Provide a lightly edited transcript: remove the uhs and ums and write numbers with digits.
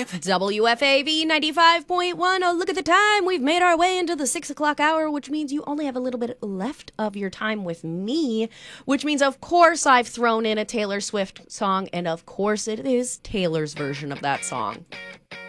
WFAV 95.1. Oh, look at the time. We've made our way into the 6 o'clock hour, which means you only have a little bit left of your time with me, which means, of course, I've thrown in a Taylor Swift song, and of course it is Taylor's version of that song.